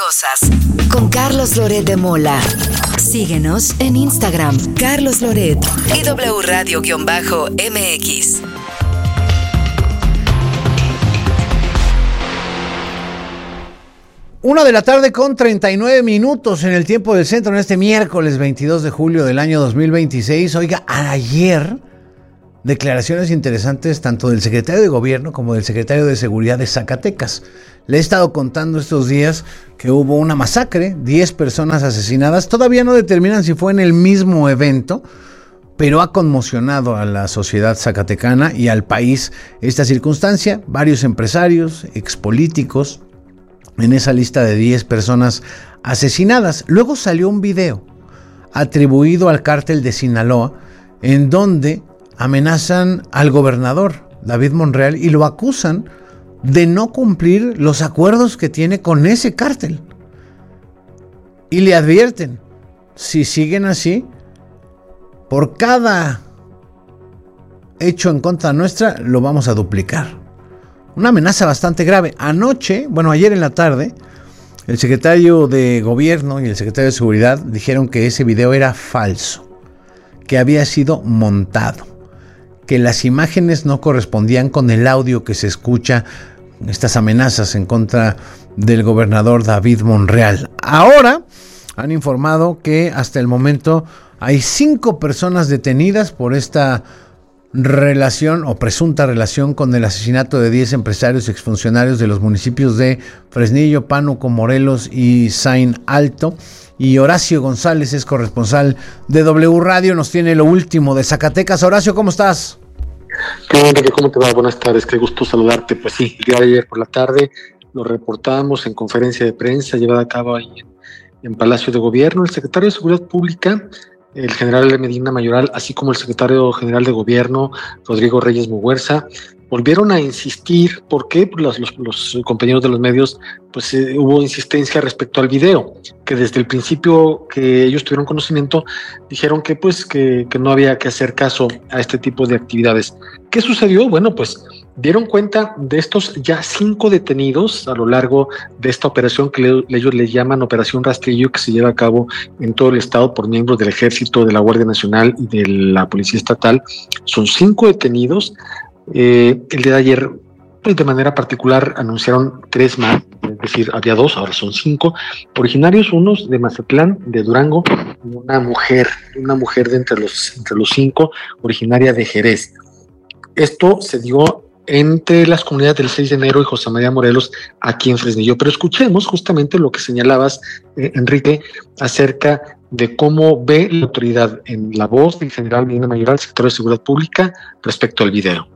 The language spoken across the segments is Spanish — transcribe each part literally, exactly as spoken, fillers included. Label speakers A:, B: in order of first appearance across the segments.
A: cosas. Con Carlos Loret de Mola. Síguenos en Instagram, Carlos Loret y W Radio-M X.
B: Una de la tarde con treinta y nueve minutos en el tiempo del centro en este miércoles veintidós de julio del año dos mil veintiséis. Oiga, ayer declaraciones interesantes tanto del secretario de Gobierno como del secretario de Seguridad de Zacatecas. Le he estado contando estos días que hubo una masacre, diez personas asesinadas. Todavía no determinan si fue en el mismo evento, pero ha conmocionado a la sociedad zacatecana y al país esta circunstancia. Varios empresarios, expolíticos, en esa lista de diez personas asesinadas. Luego salió un video atribuido al cártel de Sinaloa en donde amenazan al gobernador David Monreal y lo acusan de no cumplir los acuerdos que tiene con ese cártel. Y le advierten, si siguen así, por cada hecho en contra nuestra, lo vamos a duplicar. Una amenaza bastante grave. Anoche, bueno, ayer en la tarde, el secretario de Gobierno y el secretario de Seguridad dijeron que ese video era falso, que había sido montado, que las imágenes no correspondían con el audio que se escucha, estas amenazas en contra del gobernador David Monreal. Ahora han informado que hasta el momento hay cinco personas detenidas por esta relación o presunta relación con el asesinato de diez empresarios y exfuncionarios de los municipios de Fresnillo, Pánuco, Morelos y Zain Alto. Y Horacio González es corresponsal de W Radio, nos tiene lo último de Zacatecas. Horacio, ¿cómo estás?
C: ¿Qué onda, Enrique? ¿Cómo te va? Buenas tardes, qué gusto saludarte. Pues sí, el día de ayer por la tarde lo reportamos en conferencia de prensa llevada a cabo ahí en, en Palacio de Gobierno. El secretario de Seguridad Pública, el general Medina Mayoral, así como el secretario general de Gobierno, Rodrigo Reyes Muguerza, volvieron a insistir. ¿Por qué? Pues los, los, los compañeros de los medios, pues eh, hubo insistencia respecto al video, que desde el principio que ellos tuvieron conocimiento, dijeron que pues que, que no había que hacer caso a este tipo de actividades. ¿Qué sucedió? Bueno, pues dieron cuenta de estos ya cinco detenidos a lo largo de esta operación que le, ellos le llaman Operación Rastrillo, que se lleva a cabo en todo el estado por miembros del Ejército, de la Guardia Nacional y de la Policía Estatal. Son cinco detenidos. Eh, el día de ayer, pues de manera particular, anunciaron tres más, es decir, había dos, ahora son cinco, originarios, unos de Mazatlán, de Durango, y una mujer, una mujer de entre los, entre los cinco, originaria de Jerez. Esto se dio entre las comunidades del seis de enero y José María Morelos, aquí en Fresnillo. Pero escuchemos justamente lo que señalabas, eh, Enrique, acerca de cómo ve la autoridad en la voz del general Medina Mayoral, secretario de Seguridad Pública, respecto al video.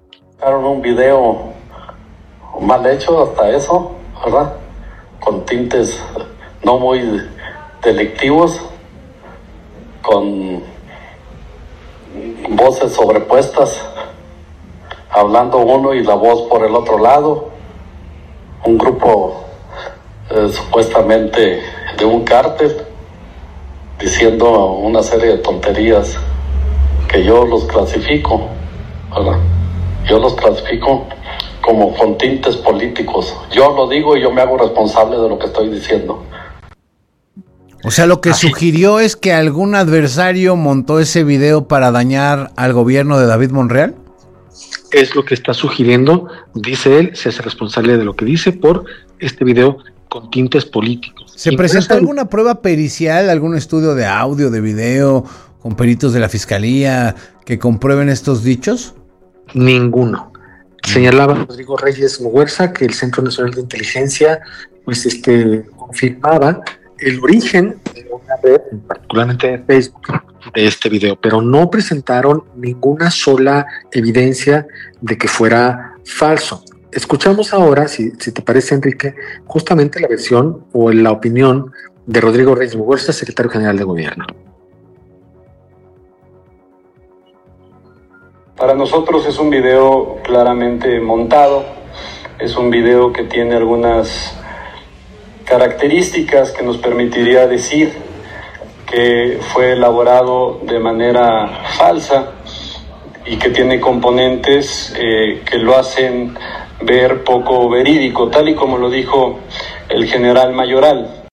D: Un video mal hecho hasta eso, ¿verdad? Con tintes no muy delictivos, con voces sobrepuestas, hablando uno y la voz por el otro lado, un grupo eh, supuestamente de un cártel, diciendo una serie de tonterías que yo los clasifico, ¿verdad? Yo los clasifico como con tintes políticos. Yo lo digo y yo me hago responsable de lo que estoy diciendo.
B: O sea, lo que Así. sugirió es que algún adversario montó ese video para dañar al gobierno de David Monreal.
C: Es lo que está sugiriendo, dice él, se hace responsable de lo que dice por este video con tintes políticos.
B: ¿Se presentó alguna prueba pericial, algún estudio de audio, de video, con peritos de la fiscalía que comprueben estos dichos?
C: Ninguno. Señalaba Rodrigo Reyes Muguerza que el Centro Nacional de Inteligencia pues este confirmaba el origen de una red, particularmente de Facebook, de este video, pero no presentaron ninguna sola evidencia de que fuera falso. Escuchamos ahora, si, si te parece, Enrique, justamente la versión o la opinión de Rodrigo Reyes Muguerza, secretario general de Gobierno.
E: Para nosotros es un video claramente montado, es un video que tiene algunas características que nos permitiría decir que fue elaborado de manera falsa y que tiene componentes eh, que lo hacen ver poco verídico, tal y como lo dijo el general Mayoral.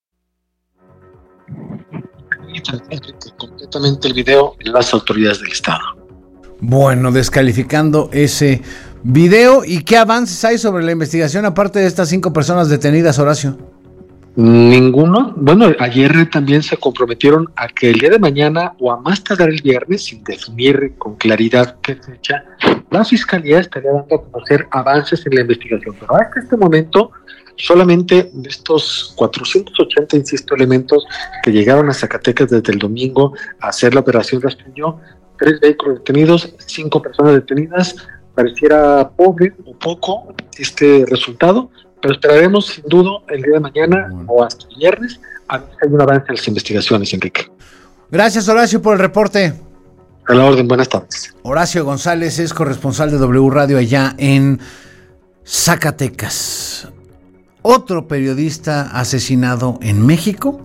C: Completamente el video las autoridades del Estado.
B: Bueno, descalificando ese video. ¿Y qué avances hay sobre la investigación aparte de estas cinco personas detenidas, Horacio?
C: Ninguno. Bueno, ayer también se comprometieron a que el día de mañana o a más tardar el viernes, sin definir con claridad qué fecha, la Fiscalía estaría dando a conocer avances en la investigación. Pero hasta este momento, solamente de estos cuatrocientos ochenta, insisto, elementos que llegaron a Zacatecas desde el domingo a hacer la operación Rastrillo, tres vehículos detenidos, cinco personas detenidas. Pareciera pobre o poco este resultado, pero esperaremos sin duda el día de mañana bueno. o hasta el viernes a ver si hay un avance en las investigaciones, Enrique.
B: Gracias, Horacio, por el reporte.
C: A la orden, buenas tardes.
B: Horacio González es corresponsal de W Radio allá en Zacatecas. Otro periodista asesinado en México.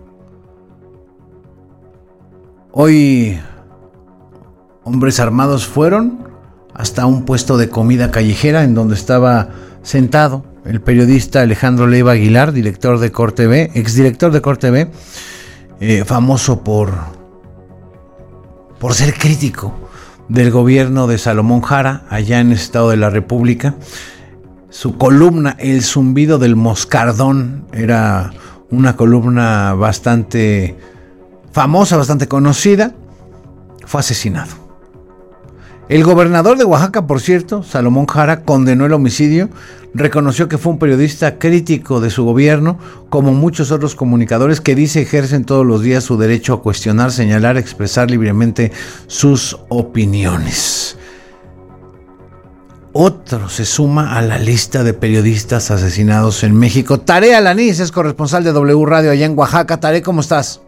B: Hoy hombres armados fueron hasta un puesto de comida callejera en donde estaba sentado el periodista Alejandro Leiva Aguilar, director de Cor T V, exdirector de Cor T V, eh, famoso por, por ser crítico del gobierno de Salomón Jara, allá en el Estado de la República. Su columna, El zumbido del moscardón, era una columna bastante famosa, bastante conocida. Fue asesinado. El gobernador de Oaxaca, por cierto, Salomón Jara, condenó el homicidio, reconoció que fue un periodista crítico de su gobierno, como muchos otros comunicadores que dice ejercen todos los días su derecho a cuestionar, señalar, expresar libremente sus opiniones. Otro se suma a la lista de periodistas asesinados en México. Taré Alanís es corresponsal de W Radio allá en Oaxaca. Taré, ¿cómo estás?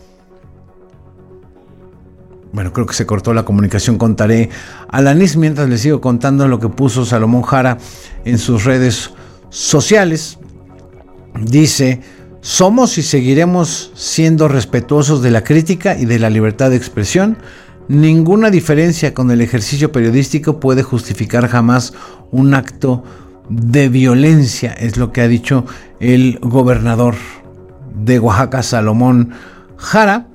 B: Bueno, creo que se cortó la comunicación con Taré Alanís mientras les sigo contando lo que puso Salomón Jara en sus redes sociales. Dice: somos y seguiremos siendo respetuosos de la crítica y de la libertad de expresión. Ninguna diferencia con el ejercicio periodístico puede justificar jamás un acto de violencia, es lo que ha dicho el gobernador de Oaxaca, Salomón Jara.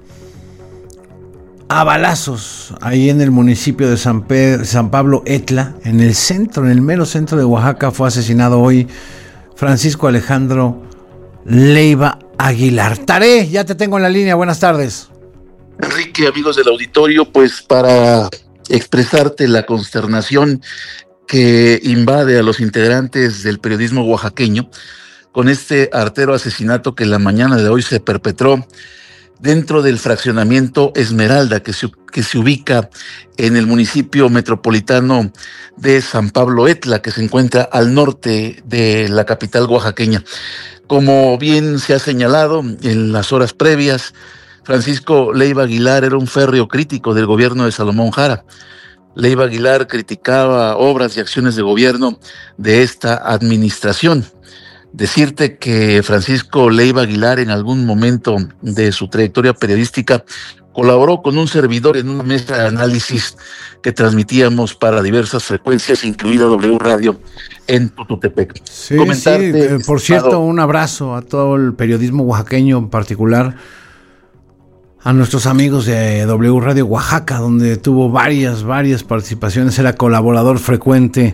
B: A balazos, ahí en el municipio de San, Pedro, San Pablo Etla, en el centro, en el mero centro de Oaxaca, fue asesinado hoy Francisco Alejandro Leiva Aguilar. Taré, ya te tengo en la línea, buenas tardes.
F: Enrique, amigos del auditorio, pues para expresarte la consternación que invade a los integrantes del periodismo oaxaqueño con este artero asesinato que la mañana de hoy se perpetró dentro del fraccionamiento Esmeralda, que se, que se ubica en el municipio metropolitano de San Pablo Etla, que se encuentra al norte de la capital oaxaqueña. Como bien se ha señalado en las horas previas, Francisco Leiva Aguilar era un férreo crítico del gobierno de Salomón Jara. Leiva Aguilar criticaba obras y acciones de gobierno de esta administración. Decirte que Francisco Leiva Aguilar en algún momento de su trayectoria periodística colaboró con un servidor en una mesa de análisis que transmitíamos para diversas frecuencias, incluida W Radio en Tututepec.
B: Sí, Comentarte, sí, por cierto, un abrazo a todo el periodismo oaxaqueño, en particular a nuestros amigos de W Radio Oaxaca, donde tuvo varias, varias participaciones, era colaborador frecuente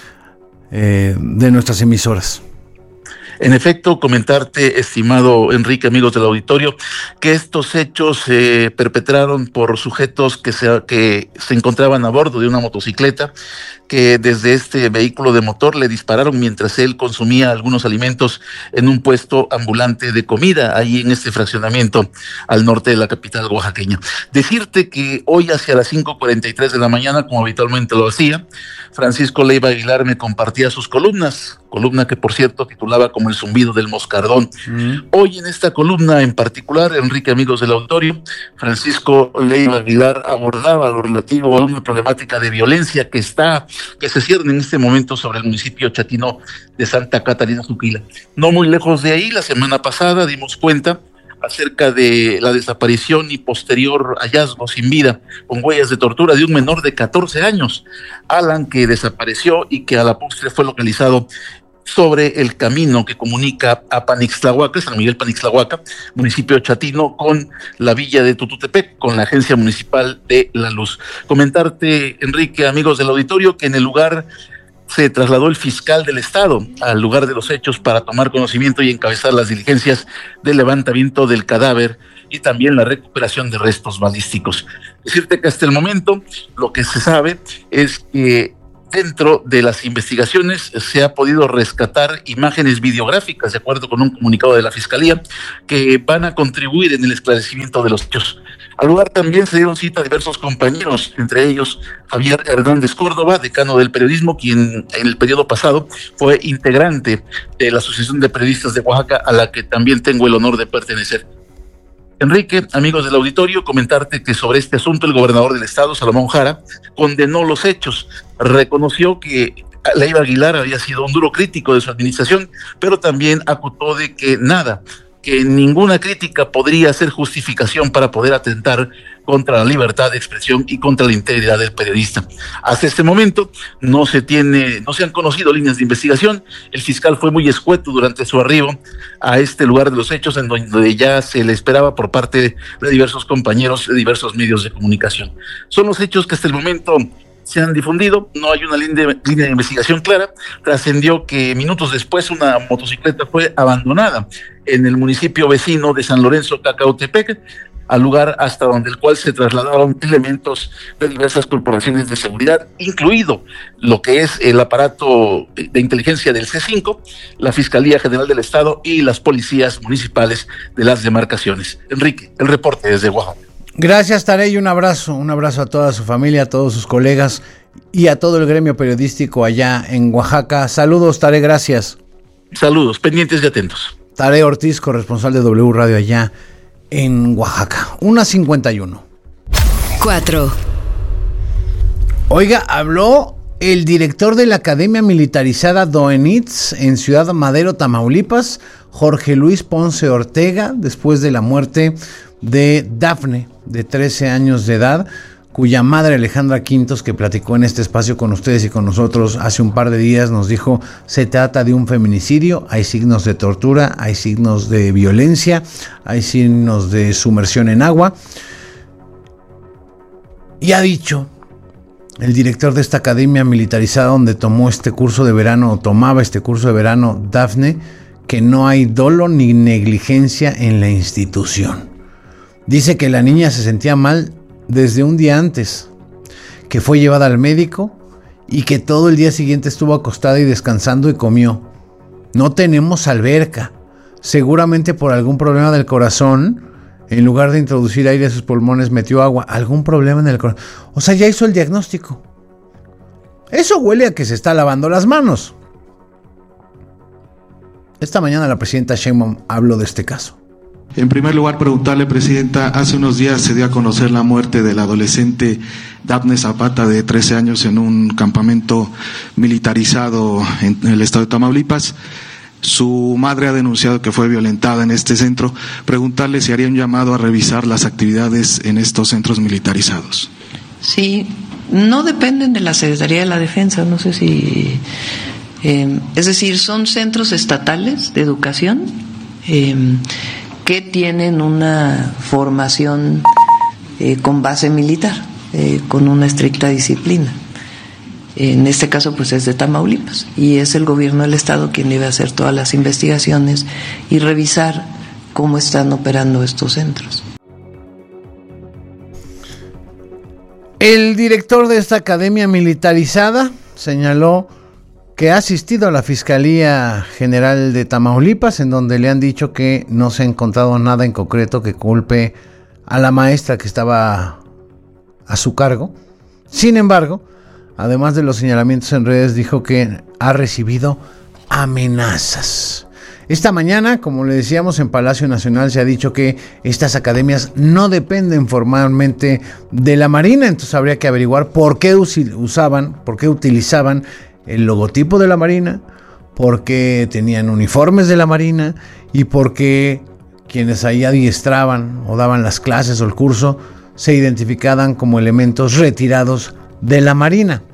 B: eh, de nuestras emisoras.
F: En efecto, comentarte, estimado Enrique, amigos del auditorio, que estos hechos se eh, perpetraron por sujetos que se, que se encontraban a bordo de una motocicleta, que desde este vehículo de motor le dispararon mientras él consumía algunos alimentos en un puesto ambulante de comida, ahí en este fraccionamiento al norte de la capital oaxaqueña. Decirte que hoy hacia las cinco cuarenta y tres de la mañana, como habitualmente lo hacía, Francisco Leiva Aguilar me compartía sus columnas, columna que por cierto titulaba como El zumbido del moscardón. Mm. Hoy en esta columna en particular, Enrique, amigos del auditorio, Francisco Leiva Aguilar abordaba lo relativo a una problemática de violencia que está, que se cierne en este momento sobre el municipio chatino de Santa Catarina Zuquila. No muy lejos de ahí, la semana pasada dimos cuenta acerca de la desaparición y posterior hallazgo sin vida con huellas de tortura de un menor de catorce años, Alan, que desapareció y que a la postre fue localizado sobre el camino que comunica a Panixtlahuaca, San Miguel Panixtlahuaca, municipio chatino, con la villa de Tututepec, con la Agencia Municipal de la Luz. Comentarte, Enrique, amigos del auditorio, que en el lugar se trasladó el fiscal del estado al lugar de los hechos para tomar conocimiento y encabezar las diligencias de levantamiento del cadáver y también la recuperación de restos balísticos. Decirte que hasta el momento lo que se sabe es que dentro de las investigaciones se ha podido rescatar imágenes videográficas, de acuerdo con un comunicado de la Fiscalía, que van a contribuir en el esclarecimiento de los hechos. Al lugar también se dieron cita a diversos compañeros, entre ellos Javier Hernández Córdoba, decano del periodismo, quien en el periodo pasado fue integrante de la Asociación de Periodistas de Oaxaca, a la que también tengo el honor de pertenecer. Enrique, amigos del auditorio, comentarte que sobre este asunto el gobernador del estado, Salomón Jara, condenó los hechos, reconoció que Leiva Aguilar había sido un duro crítico de su administración, pero también acusó de que nada, que ninguna crítica podría ser justificación para poder atentar contra la libertad de expresión y contra la integridad del periodista. Hasta este momento no se tiene, no se han conocido líneas de investigación. El fiscal fue muy escueto durante su arribo a este lugar de los hechos, en donde ya se le esperaba por parte de diversos compañeros de diversos medios de comunicación. Son los hechos que hasta el momento se han difundido, no hay una línea de, línea de investigación clara. Trascendió que minutos después una motocicleta fue abandonada en el municipio vecino de San Lorenzo, Cacautepec, al lugar hasta donde el cual se trasladaron elementos de diversas corporaciones de seguridad, incluido lo que es el aparato de inteligencia del C cinco, la Fiscalía General del Estado y las policías municipales de las demarcaciones. Enrique, el reporte desde Oaxaca.
B: Gracias, Tarey, un abrazo, un abrazo a toda su familia, a todos sus colegas y a todo el gremio periodístico allá en Oaxaca. Saludos, Tarey, gracias.
F: Saludos, pendientes y atentos.
B: Tarey Ortiz, corresponsal de W Radio allá en Oaxaca. una cincuenta y uno.
A: cuatro.
B: Oiga, habló el director de la Academia Militarizada Doenitz en Ciudad Madero, Tamaulipas, Jorge Luis Ponce Ortega, después de la muerte de Dafne, de trece años de edad, cuya madre Alejandra Quintos, que platicó en este espacio con ustedes y con nosotros hace un par de días, nos dijo: se trata de un feminicidio, hay signos de tortura, hay signos de violencia, hay signos de sumersión en agua. Y ha dicho el director de esta academia militarizada donde tomó este curso de verano, o tomaba este curso de verano, Dafne, que no hay dolo ni negligencia en la institución. Dice que la niña se sentía mal desde un día antes, que fue llevada al médico y que todo el día siguiente estuvo acostada y descansando y comió. No tenemos alberca. Seguramente por algún problema del corazón, en lugar de introducir aire a sus pulmones, metió agua. Algún problema en el corazón. O sea, ya hizo el diagnóstico. Eso huele a que se está lavando las manos. Esta mañana la presidenta Sheinbaum habló de este caso.
G: En primer lugar, preguntarle, Presidenta, hace unos días se dio a conocer la muerte del adolescente Dafne Zapata, de trece años, en un campamento militarizado en el estado de Tamaulipas. Su madre ha denunciado que fue violentada en este centro. Preguntarle si haría un llamado a revisar las actividades en estos centros militarizados.
H: Sí, no dependen de la Secretaría de la Defensa, no sé si... Eh, es decir, son centros estatales de educación eh, que tienen una formación eh, con base militar, eh, con una estricta disciplina. En este caso, pues es de Tamaulipas, y es el gobierno del estado quien debe hacer todas las investigaciones y revisar cómo están operando estos centros.
B: El director de esta academia militarizada señaló que ha asistido a la Fiscalía General de Tamaulipas, en donde le han dicho que no se ha encontrado nada en concreto que culpe a la maestra que estaba a su cargo. Sin embargo, además de los señalamientos en redes, dijo que ha recibido amenazas. Esta mañana, como le decíamos, en Palacio Nacional se ha dicho que estas academias no dependen formalmente de la Marina, entonces habría que averiguar por qué usaban, por qué utilizaban el logotipo de la Marina, por qué tenían uniformes de la Marina y por qué quienes ahí adiestraban o daban las clases o el curso se identificaban como elementos retirados de la Marina.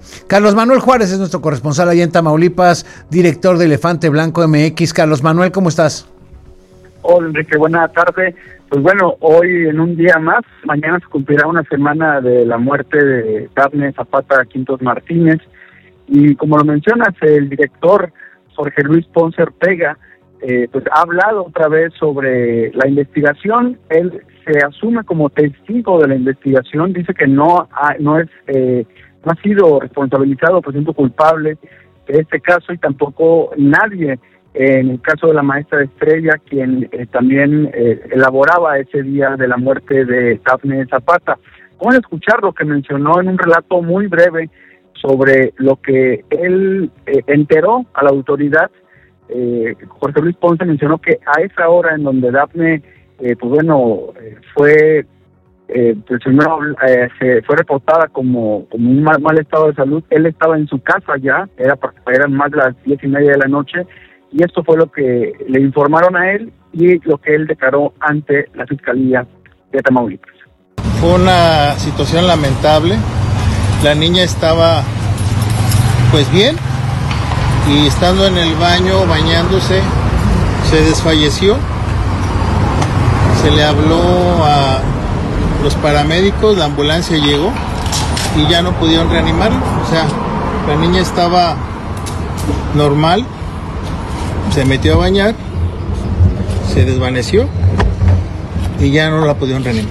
B: Carlos Manuel Juárez es nuestro corresponsal allá en Tamaulipas, director de Elefante Blanco M X. Carlos Manuel, ¿cómo estás?
I: Hola, Enrique, buena tarde. Pues bueno, hoy en un día más, mañana se cumplirá una semana de la muerte de Dafne Zapata Quintos Martínez. Y como lo mencionas, el director Jorge Luis Ponce Ortega, eh, pues ha hablado otra vez sobre la investigación. Él se asume como testigo de la investigación, dice que no ha, no es eh, no ha sido responsabilizado, presunto culpable de este caso, y tampoco nadie en el caso de la maestra Estrella, quien eh, también eh, elaboraba ese día de la muerte de Dafne Zapata. Vamos a escuchar lo que mencionó en un relato muy breve sobre lo que él eh, enteró a la autoridad. Eh, Jorge Luis Ponce mencionó que a esa hora en donde Dafne, eh, pues bueno, eh, fue eh, pues primero eh, se fue reportada como, como un mal, mal estado de salud, él estaba en su casa ya, era eran más de las diez y media de la noche, y esto fue lo que le informaron a él y lo que él declaró ante la Fiscalía de Tamaulipas.
J: Fue una situación lamentable. La niña estaba pues bien, y estando en el baño bañándose se desfalleció. Se le habló a los paramédicos, la ambulancia llegó y ya no pudieron reanimarla. O sea, la niña estaba normal, se metió a bañar, se desvaneció y ya no la pudieron reanimar.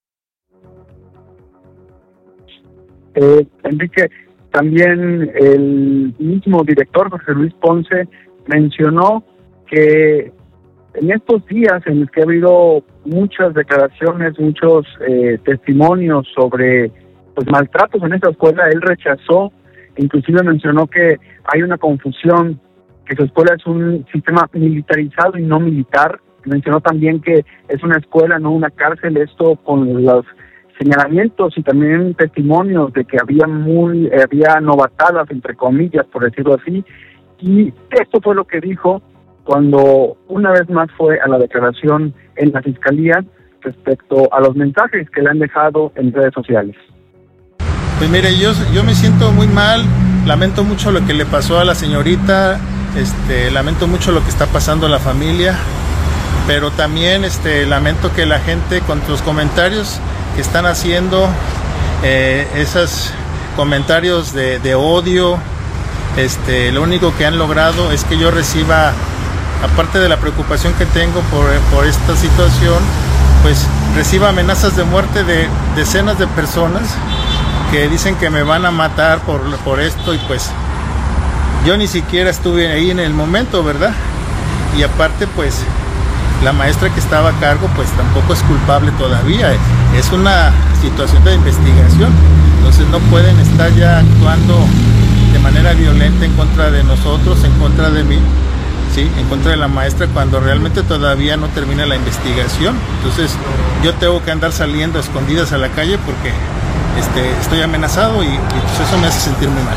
I: Eh, Enrique, también el mismo director Jorge Luis Ponce mencionó que en estos días en los que ha habido muchas declaraciones, muchos eh, testimonios sobre pues maltratos en esa escuela, él rechazó, inclusive mencionó que hay una confusión, que su escuela es un sistema militarizado y no militar. Mencionó también que es una escuela, no una cárcel, esto con los señalamientos y también testimonios de que había muy eh, había novatadas, entre comillas, por decirlo así, y esto fue lo que dijo cuando una vez más fue a la declaración en la Fiscalía respecto a los mensajes que le han dejado en redes sociales.
J: Pues mire, yo, yo me siento muy mal, lamento mucho lo que le pasó a la señorita, este, lamento mucho lo que está pasando a la familia, pero también este, lamento que la gente con sus comentarios que están haciendo, eh, esos comentarios de, de odio, este, lo único que han logrado es que yo reciba, aparte de la preocupación que tengo por, por esta situación, pues reciba amenazas de muerte de decenas de personas que dicen que me van a matar por, por esto, y pues yo ni siquiera estuve ahí en el momento, ¿verdad? Y aparte pues la maestra que estaba a cargo pues tampoco es culpable todavía, es una situación de investigación, entonces no pueden estar ya actuando de manera violenta en contra de nosotros, en contra de mí, sí, en contra de la maestra, cuando realmente todavía no termina la investigación. Entonces yo tengo que andar saliendo a escondidas a la calle porque este, estoy amenazado y, y pues eso me hace sentir muy mal.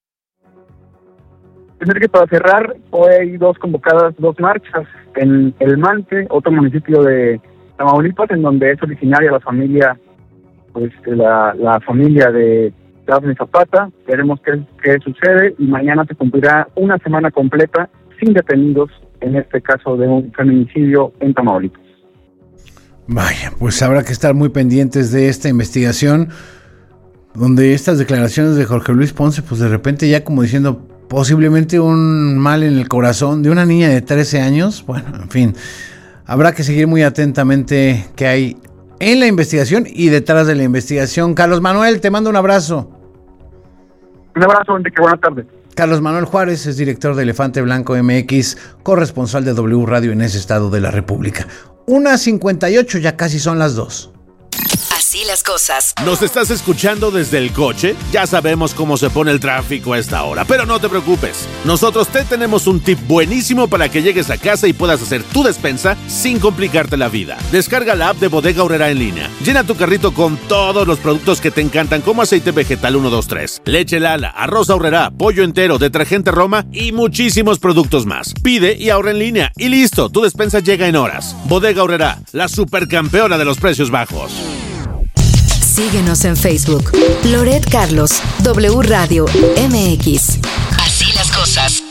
I: Tener que para cerrar, hoy hay dos convocadas, dos marchas en El Mante, otro municipio de Tamaulipas, en donde es originaria la familia, pues la, la familia de Dafne Zapata. Veremos qué, qué sucede, y mañana se cumplirá una semana completa sin detenidos en este caso de un feminicidio en Tamaulipas.
B: Vaya, pues habrá que estar muy pendientes de esta investigación, donde estas declaraciones de Jorge Luis Ponce, pues de repente ya como diciendo posiblemente un mal en el corazón de una niña de trece años. Bueno, en fin, habrá que seguir muy atentamente qué hay en la investigación y detrás de la investigación. Carlos Manuel, te mando un abrazo.
I: Un abrazo, Enrique, buenas tardes.
B: Carlos Manuel Juárez es director de Elefante Blanco M X, corresponsal de W Radio en ese estado de la República. una cincuenta y ocho, ya casi son las dos.
A: Así las cosas.
K: ¿Nos estás escuchando desde el coche? Ya sabemos cómo se pone el tráfico a esta hora, pero no te preocupes. Nosotros te tenemos un tip buenísimo para que llegues a casa y puedas hacer tu despensa sin complicarte la vida. Descarga la app de Bodega Aurrerá en línea. Llena tu carrito con todos los productos que te encantan, como aceite vegetal uno dos tres, leche Lala, arroz Aurrerá, pollo entero, detergente Roma y muchísimos productos más. Pide y ahorra en línea y listo, tu despensa llega en horas. Bodega Aurrerá, la supercampeona de los precios bajos.
A: Síguenos en Facebook. Loret Carlos, W Radio M X. Así las cosas.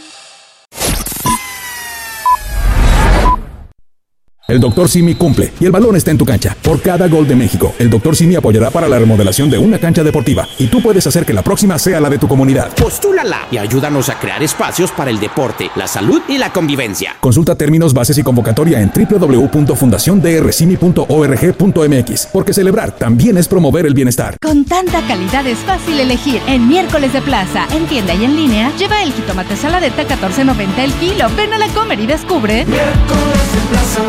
L: El doctor Simi cumple y el balón está en tu cancha. Por cada gol de México, el doctor Simi apoyará para la remodelación de una cancha deportiva y tú puedes hacer que la próxima sea la de tu comunidad.
M: Postúlala y ayúdanos a crear espacios para el deporte, la salud y la convivencia.
L: Consulta términos, bases y convocatoria en doble u doble u doble u punto fundación d r simi punto org punto m x, porque celebrar también es promover el bienestar.
N: Con tanta calidad es fácil elegir. En Miércoles de Plaza, en tienda y en línea, lleva el jitomate saladeta catorce noventa el kilo. Ven a la Comer y descubre.
O: Miércoles de Plaza.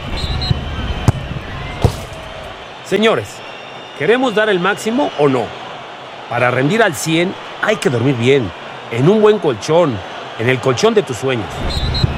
P: Señores, ¿queremos dar el máximo o no? Para rendir al cien hay que dormir bien, en un buen colchón, en el colchón de tus sueños.